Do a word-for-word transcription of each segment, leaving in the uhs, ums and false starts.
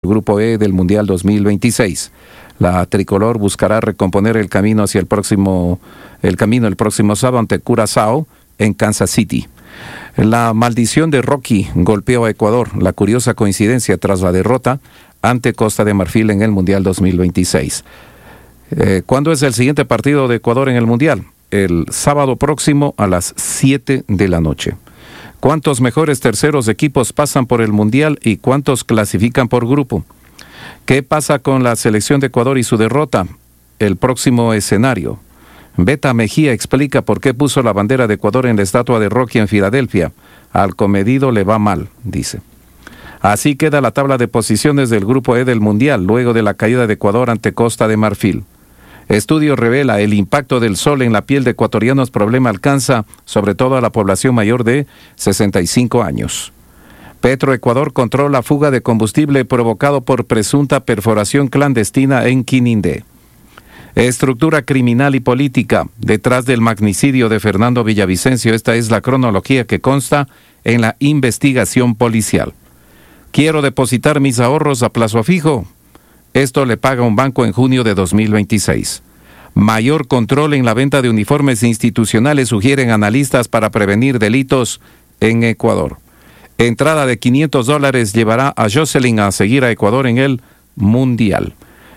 Grupo E del Mundial dos mil veintiséis. La tricolor buscará recomponer el camino hacia el próximo, el camino el próximo sábado ante Curazao en Kansas City. La maldición de Rocky golpeó a Ecuador. La curiosa coincidencia tras la derrota ante Costa de Marfil en el Mundial dos mil veintiséis. Eh, ¿Cuándo es el siguiente partido de Ecuador en el Mundial? El sábado próximo a las siete de la noche. ¿Cuántos mejores terceros equipos pasan por el Mundial y cuántos clasifican por grupo? ¿Qué pasa con la selección de Ecuador y su derrota? El próximo escenario. Beta Mejía explica por qué puso la bandera de Ecuador en la estatua de Rocky en Filadelfia. Al comedido le va mal, dice. Así queda la tabla de posiciones del Grupo E del Mundial, luego de la caída de Ecuador ante Costa de Marfil. Estudio revela el impacto del sol en la piel de ecuatorianos, problema alcanza sobre todo a la población mayor de sesenta y cinco años. Petroecuador controla fuga de combustible provocado por presunta perforación clandestina en Quinindé. Estructura criminal y política detrás del magnicidio de Fernando Villavicencio. Esta es la cronología que consta en la investigación policial. Quiero depositar mis ahorros a plazo fijo. Esto le paga un banco en junio de dos mil veintiséis. Mayor control en la venta de uniformes institucionales sugieren analistas para prevenir delitos en Ecuador. Entrada de quinientos dólares llevará a Jocelyn a seguir a Ecuador en el Mundial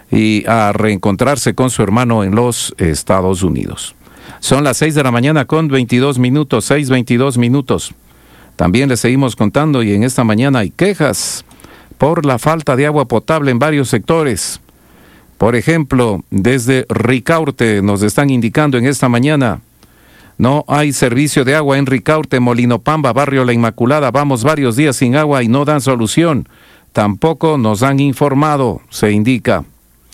y a reencontrarse con su hermano en los Estados Unidos. Son las seis de la mañana con veintidós minutos, seis veintidós minutos. También les seguimos contando y en esta mañana hay quejas por la falta de agua potable en varios sectores. Por ejemplo, desde Ricaurte nos están indicando en esta mañana, no hay servicio de agua en Ricaurte, Molinopamba, Barrio La Inmaculada. Vamos varios días sin agua y no dan solución. Tampoco nos han informado, se indica.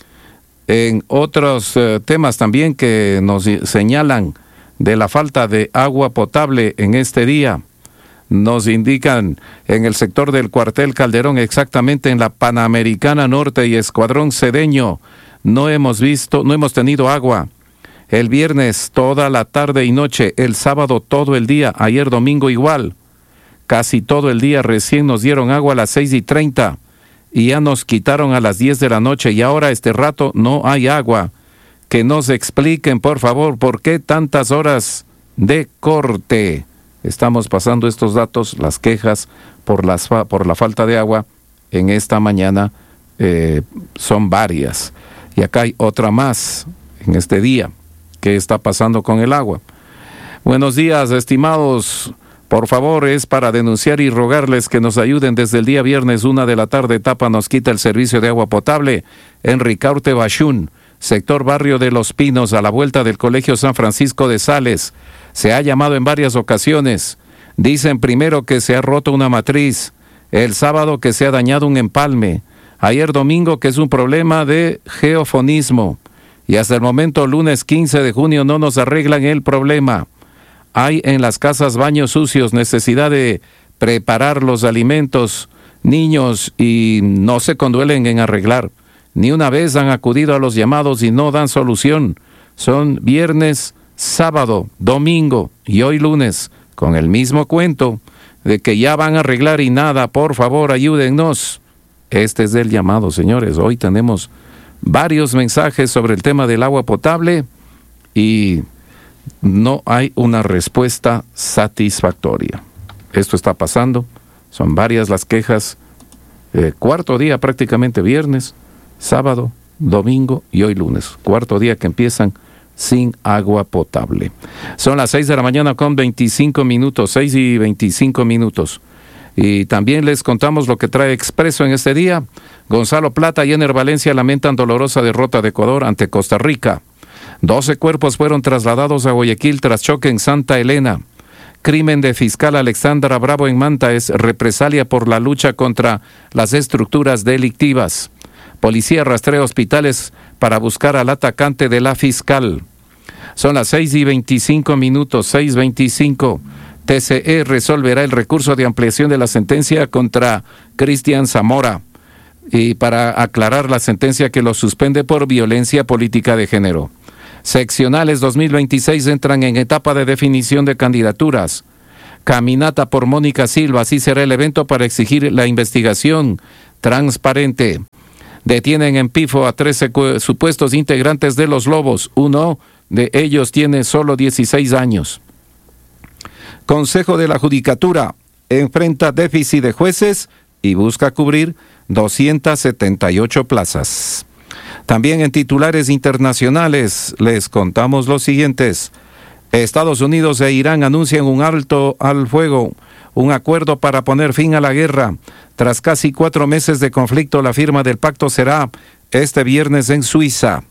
En otros eh, temas también que nos señalan de la falta de agua potable en este día, nos indican en el sector del cuartel Calderón, exactamente en la Panamericana Norte y Escuadrón Cedeño, no hemos visto, no hemos tenido agua. El viernes toda la tarde y noche, el sábado todo el día, ayer domingo igual. Casi todo el día recién nos dieron agua a las seis y treinta y ya nos quitaron a las diez de la noche y ahora este rato no hay agua. Que nos expliquen, por favor, por qué tantas horas de corte. Estamos pasando estos datos, las quejas por, las fa- por la falta de agua en esta mañana eh, son varias. Y acá hay otra más en este día. ¿Qué está pasando con el agua? Buenos días, estimados. Por favor, es para denunciar y rogarles que nos ayuden. Desde el día viernes, una de la tarde, Tapa nos quita el servicio de agua potable en Ricaurte Bachún, sector Barrio de Los Pinos, a la vuelta del Colegio San Francisco de Sales. Se ha llamado en varias ocasiones. Dicen primero que se ha roto una matriz, el sábado que se ha dañado un empalme, ayer domingo que es un problema de geofonismo, y hasta el momento, lunes quince de junio, no nos arreglan el problema. Hay en las casas baños sucios, necesidad de preparar los alimentos, niños, y no se conduelen en arreglar. Ni una vez han acudido a los llamados y no dan solución. Son viernes, sábado, domingo y hoy lunes, con el mismo cuento de que ya van a arreglar y nada. Por favor, ayúdennos. Este es el llamado, señores. Hoy tenemos varios mensajes sobre el tema del agua potable y no hay una respuesta satisfactoria. Esto está pasando, son varias las quejas, eh, cuarto día prácticamente, viernes, sábado, domingo y hoy lunes, cuarto día que empiezan sin agua potable. Son las seis de la mañana con veinticinco minutos, seis y veinticinco minutos. Y también les contamos lo que trae Expreso en este día. Gonzalo Plata y Ener Valencia lamentan dolorosa derrota de Ecuador ante Costa Rica. doce cuerpos fueron trasladados a Guayaquil tras choque en Santa Elena. Crimen de fiscal Alexandra Bravo en Manta es represalia por la lucha contra las estructuras delictivas. Policía rastrea hospitales para buscar al atacante de la fiscal. Son las seis y veinticinco minutos, seis veinticinco. T C E resolverá el recurso de ampliación de la sentencia contra Cristian Zamora y para aclarar la sentencia que lo suspende por violencia política de género. Seccionales dos mil veintiséis entran en etapa de definición de candidaturas. Caminata por Mónica Silva, así será el evento para exigir la investigación transparente. Detienen en Pifo a trece supuestos integrantes de los Lobos. Uno de ellos tiene solo dieciséis años. Consejo de la Judicatura enfrenta déficit de jueces y busca cubrir doscientas setenta y ocho plazas. También en titulares internacionales les contamos los siguientes. Estados Unidos e Irán anuncian un alto al fuego, un acuerdo para poner fin a la guerra. Tras casi cuatro meses de conflicto, la firma del pacto será este viernes en Suiza.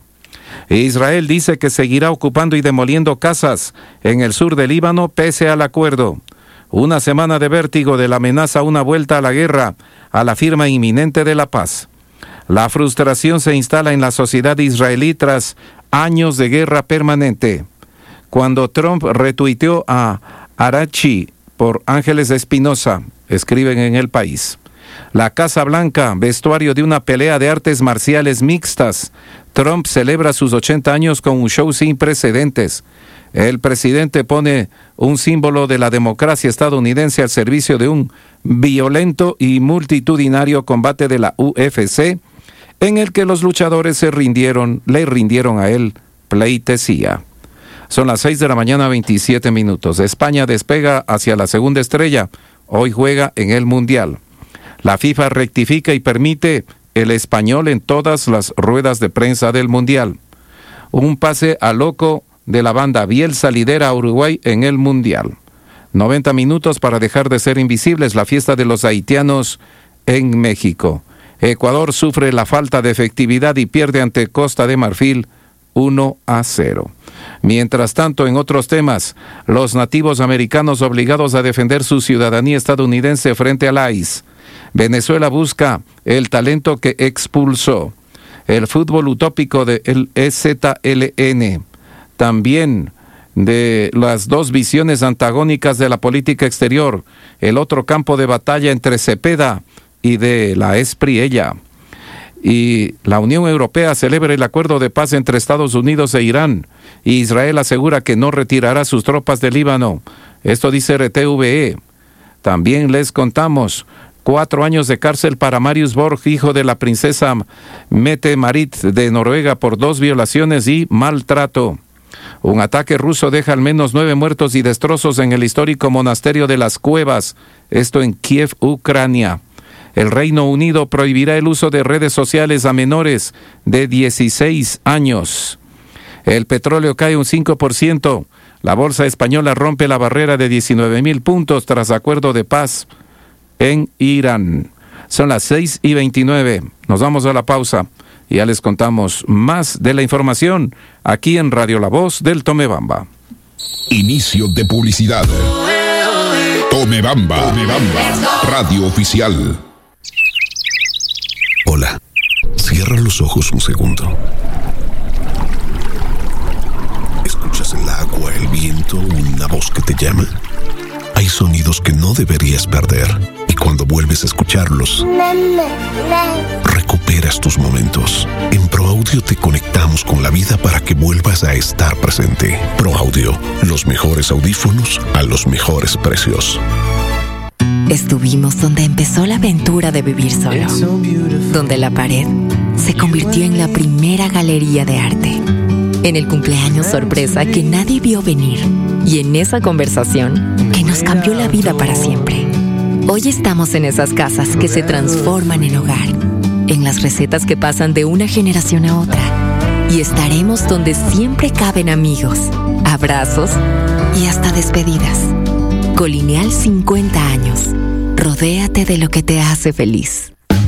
Israel dice que seguirá ocupando y demoliendo casas en el sur del Líbano pese al acuerdo. Una semana de vértigo de la amenaza a una vuelta a la guerra, a la firma inminente de la paz. La frustración se instala en la sociedad israelí tras años de guerra permanente. Cuando Trump retuiteó a Arachi por Ángeles Espinosa, escriben en El País. La Casa Blanca, vestuario de una pelea de artes marciales mixtas. Trump celebra sus ochenta años con un show sin precedentes. El presidente pone un símbolo de la democracia estadounidense al servicio de un violento y multitudinario combate de la U F C, en el que los luchadores se rindieron, le rindieron a él pleitesía. Son las seis de la mañana, veintisiete minutos. España despega hacia la segunda estrella. Hoy juega en el Mundial. La FIFA rectifica y permite el español en todas las ruedas de prensa del Mundial. Un pase a loco de la banda. Bielsa lidera a Uruguay en el Mundial. noventa minutos para dejar de ser invisibles. La fiesta de los haitianos en México. Ecuador sufre la falta de efectividad y pierde ante Costa de Marfil uno a cero. Mientras tanto, en otros temas, los nativos americanos obligados a defender su ciudadanía estadounidense frente al I C E. Venezuela busca el talento que expulsó. El fútbol utópico del E Z L N. También de las dos visiones antagónicas de la política exterior. El otro campo de batalla entre Cepeda y de la Espriella. Y la Unión Europea celebra el acuerdo de paz entre Estados Unidos e Irán. Y Israel asegura que no retirará sus tropas del Líbano. Esto dice R T V E. También les contamos cuatro años de cárcel para Marius Borg, hijo de la princesa Mette Marit de Noruega, por dos violaciones y maltrato. Un ataque ruso deja al menos nueve muertos y destrozos en el histórico monasterio de las Cuevas. Esto en Kiev, Ucrania. El Reino Unido prohibirá el uso de redes sociales a menores de dieciséis años. El petróleo cae un cinco por ciento. La bolsa española rompe la barrera de diecinueve mil puntos tras acuerdo de paz en Irán. Son las seis y veintinueve. Nos vamos a la pausa y ya les contamos más de la información aquí en Radio La Voz del Tomebamba. Inicio de publicidad. Tomebamba. Tomebamba. Radio oficial. Hola. Cierra los ojos un segundo. ¿Escuchas el agua, el viento, una voz que te llama? Hay sonidos que no deberías perder. Y cuando vuelves a escucharlos, recuperas tus momentos. En ProAudio te conectamos con la vida para que vuelvas a estar presente. ProAudio, los mejores audífonos a los mejores precios. Estuvimos donde empezó la aventura de vivir solo, donde la pared se convirtió en la primera galería de arte, en el cumpleaños sorpresa que nadie vio venir y en esa conversación que nos cambió la vida para siempre. Hoy estamos en esas casas que se transforman en hogar, en las recetas que pasan de una generación a otra, y estaremos donde siempre caben amigos, abrazos y hasta despedidas. Colineal cincuenta años. Rodéate de lo que te hace feliz.